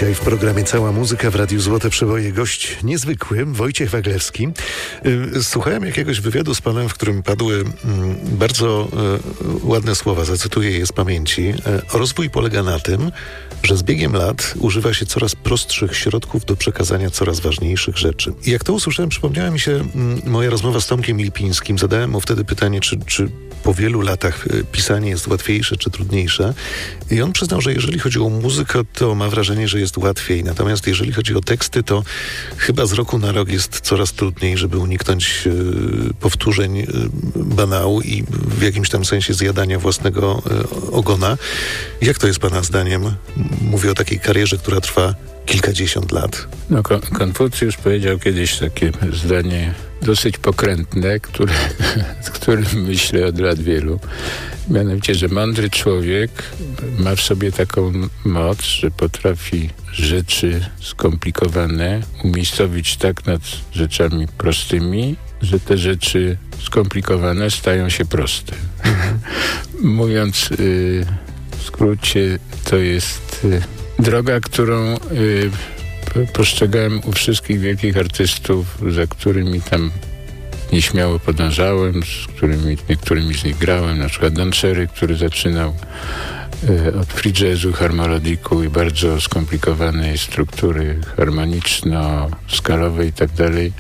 Dzisiaj w programie Cała Muzyka w Radiu Złote Przeboje gość niezwykły, Wojciech Waglewski. Słuchałem jakiegoś wywiadu z panem, w którym padły bardzo ładne słowa, zacytuję je z pamięci. Rozwój polega na tym, że z biegiem lat używa się coraz prostszych środków do przekazania coraz ważniejszych rzeczy. I jak to usłyszałem, przypomniała mi się moja rozmowa z Tomkiem Lipińskim. Zadałem mu wtedy pytanie, czy po wielu latach pisanie jest łatwiejsze czy trudniejsze. I on przyznał, że jeżeli chodzi o muzykę, to ma wrażenie, że jest łatwiej. Natomiast jeżeli chodzi o teksty, to chyba z roku na rok jest coraz trudniej, żeby uniknąć powtórzeń, banału i w jakimś tam sensie zjadania własnego ogona. Jak to jest pana zdaniem? Mówię o takiej karierze, która trwa kilkadziesiąt lat. No, Konfucjusz powiedział kiedyś takie zdanie dosyć pokrętne, z którym myślę od lat wielu. Mianowicie, że mądry człowiek ma w sobie taką moc, że potrafi rzeczy skomplikowane umiejscowić tak nad rzeczami prostymi, że te rzeczy skomplikowane stają się proste. Mówiąc w skrócie, to jest droga, którą postrzegałem u wszystkich wielkich artystów, za którymi tam nieśmiało podążałem, niektórymi z nich grałem, na przykład Don Cherry, który zaczynał od free jazzu, harmolodiku i bardzo skomplikowanej struktury harmoniczno-skalowej i tak dalej.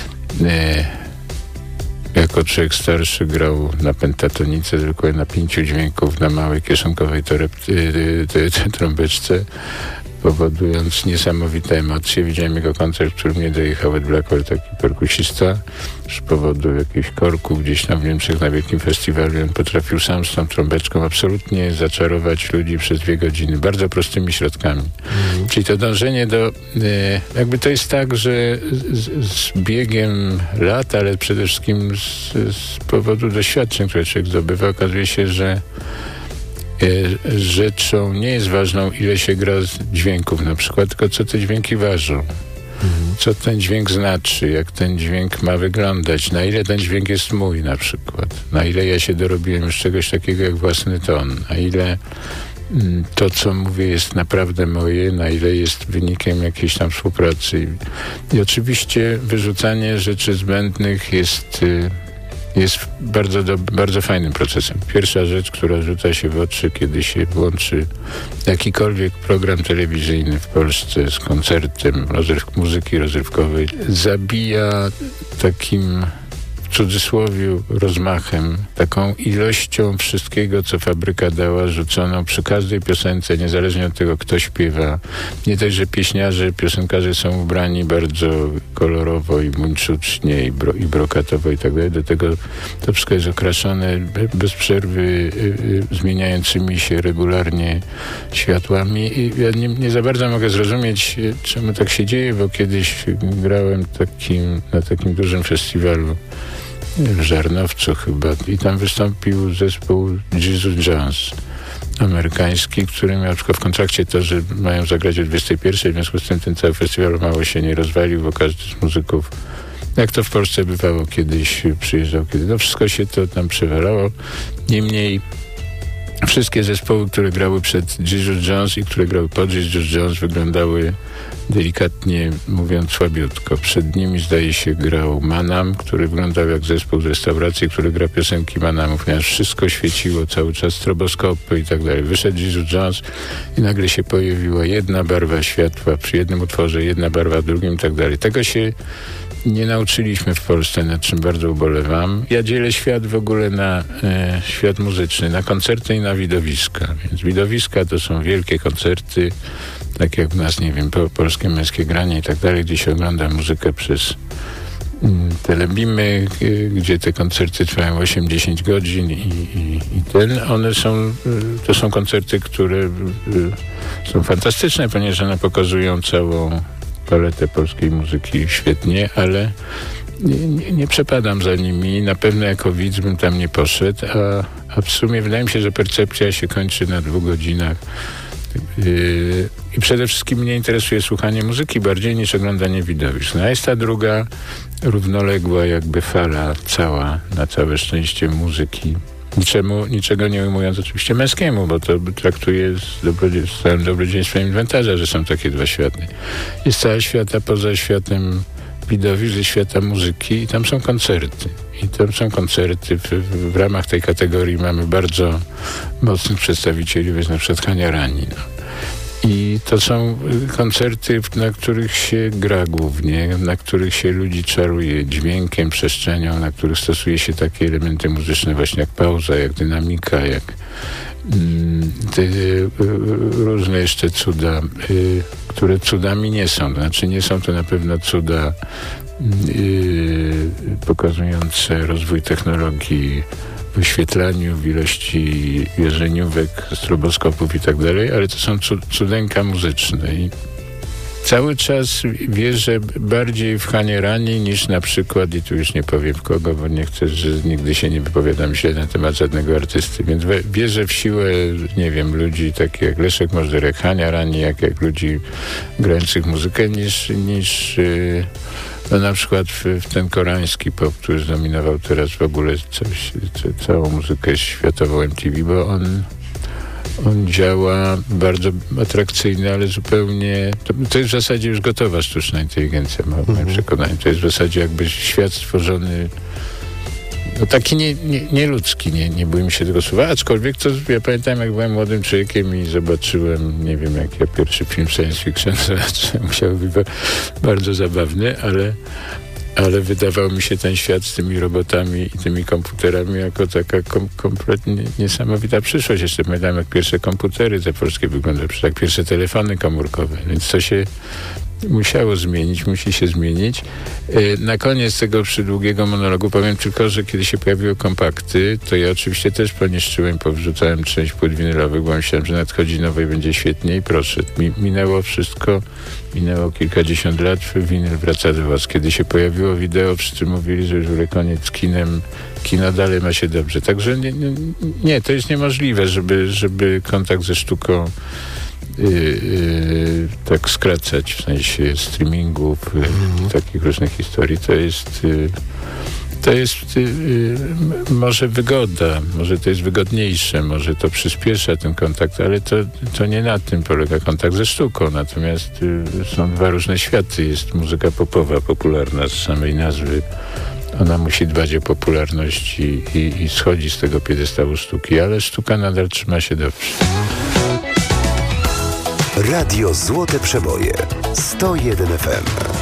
Jako człowiek starszy grał na pentatonice, zwykłe na 5 dźwięków, na małej kieszonkowej trąbeczce, powodując niesamowite emocje. Widziałem jego koncert, w którym nie dojechał Ed Blackwell, taki perkusista, z powodu jakichś korków gdzieś tam w Niemczech na wielkim festiwalu. On potrafił sam z tą trąbeczką absolutnie zaczarować ludzi przez 2 godziny, bardzo prostymi środkami. Czyli to dążenie do... jakby to jest tak, że z biegiem lat, ale przede wszystkim z powodu doświadczeń, które człowiek zdobywa, okazuje się, że rzeczą nie jest ważną, ile się gra z dźwięków na przykład, tylko co te dźwięki ważą. Co ten dźwięk znaczy, jak ten dźwięk ma wyglądać, na ile ten dźwięk jest mój na przykład, na ile ja się dorobiłem już czegoś takiego jak własny ton, na ile to, co mówię, jest naprawdę moje, na ile jest wynikiem jakiejś tam współpracy. I oczywiście wyrzucanie rzeczy zbędnych jest bardzo fajnym procesem. Pierwsza rzecz, która rzuca się w oczy, kiedy się włączy jakikolwiek program telewizyjny w Polsce z koncertem muzyki rozrywkowej, zabija takim, w cudzysłowie, rozmachem, taką ilością wszystkiego, co fabryka dała, rzuconą przy każdej piosence, niezależnie od tego, kto śpiewa. Nie dość, że piosenkarze są ubrani bardzo kolorowo i buńczucznie i brokatowo i tak dalej. Do tego to wszystko jest okraszone bez przerwy zmieniającymi się regularnie światłami. I ja nie za bardzo mogę zrozumieć, czemu tak się dzieje, bo kiedyś grałem na takim dużym festiwalu w Żarnowcu chyba i tam wystąpił zespół Jesus Jones amerykański, który miał tylko w kontrakcie to, że mają zagrać o 21, w związku z tym ten cały festiwal mało się nie rozwalił, bo każdy z muzyków, jak to w Polsce bywało, kiedyś przyjeżdżał, wszystko się to tam przewalało. Niemniej wszystkie zespoły, które grały przed Jesus Jones i które grały po Jesus Jones, wyglądały delikatnie mówiąc słabiutko. Przed nimi, zdaje się, grał Manam, który wyglądał jak zespół z restauracji, który gra piosenki Manamów, ponieważ wszystko świeciło cały czas, stroboskopy i tak dalej. Wyszedł Jesus Jones i nagle się pojawiła jedna barwa światła przy jednym utworze, jedna barwa w drugim i tak dalej. Tego się nie nauczyliśmy w Polsce, nad czym bardzo ubolewam. Ja dzielę świat w ogóle na świat muzyczny, na koncerty i na widowiska. Więc widowiska to są wielkie koncerty, tak jak u nas, nie wiem, polskie męskie granie i tak dalej, gdzie się ogląda muzykę przez telebimy, gdzie te koncerty trwają 8-10 godzin i to są koncerty, które są fantastyczne, ponieważ one pokazują całą paletę polskiej muzyki świetnie, ale nie przepadam za nimi. Na pewno jako widz bym tam nie poszedł, a w sumie wydaje mi się, że percepcja się kończy na 2 godzinach. I przede wszystkim mnie interesuje słuchanie muzyki bardziej niż oglądanie widowisk. No a jest ta druga, równoległa jakby fala cała, na całe szczęście muzyki Niczego nie ujmując oczywiście męskiemu, bo to traktuje z całym dobrodziejstwem inwentarza, że są takie dwa światy. Jest cała świata poza światem widowi, ze świata muzyki i tam są koncerty. I tam są koncerty. W ramach tej kategorii mamy bardzo mocnych przedstawicieli, na przykład Hania Rani. I to są koncerty, na których się gra głównie, na których się ludzi czaruje dźwiękiem, przestrzenią, na których stosuje się takie elementy muzyczne właśnie jak pauza, jak dynamika, jak te różne jeszcze cuda, które cudami nie są. Znaczy nie są to na pewno cuda pokazujące rozwój technologii w wyświetlaniu, w ilości jarzeniówek, stroboskopów i tak dalej, ale to są cudeńka muzyczne. I cały czas wierzę bardziej w Hanię Rani niż na przykład, i tu już nie powiem w kogo, bo nie chcę, że nigdy się nie wypowiadam źle na temat żadnego artysty, więc wierzę w siłę, nie wiem, ludzi takich jak Leszek Możdżerek, Hania Rani, jak ludzi grających muzykę, niż no na przykład w ten koreański pop, który zdominował teraz w ogóle całą muzykę światową MTV, bo on działa bardzo atrakcyjnie, ale zupełnie... To jest w zasadzie już gotowa sztuczna inteligencja, moim przekonaniem. To jest w zasadzie jakby świat stworzony no taki nieludzki, nie bójmy się tego słowa, aczkolwiek to ja pamiętam, jak byłem młodym człowiekiem i zobaczyłem, nie wiem, jak ja pierwszy film science fiction zobaczyłem, musiał być bardzo zabawny, ale wydawał mi się ten świat z tymi robotami i tymi komputerami jako taka kompletnie niesamowita przyszłość. Jeszcze pamiętam, jak pierwsze komputery te polskie wyglądały, jak pierwsze telefony komórkowe, więc to się musiało zmienić, musi się zmienić. Na koniec tego przydługiego monologu powiem tylko, że kiedy się pojawiły kompakty, to ja oczywiście też poniszczyłem, powrzucałem część płyt winylowych, bo myślałem, że nadchodzi nowe i będzie świetnie i proszę. Minęło wszystko, minęło kilkadziesiąt lat, winyl wraca do was. Kiedy się pojawiło wideo, wszyscy mówili, że już w ogóle koniec kinem, kino dalej ma się dobrze. Także nie, to jest niemożliwe, żeby kontakt ze sztuką tak skracać, w sensie streamingów, takich różnych historii. To jest może wygoda, może to jest wygodniejsze, może to przyspiesza ten kontakt, ale to nie na tym polega kontakt ze sztuką. Natomiast są dwa różne światy. Jest muzyka popowa, popularna z samej nazwy. Ona musi dbać o popularność i schodzi z tego piedestału sztuki, ale sztuka nadal trzyma się dobrze. Radio Złote Przeboje 101 FM.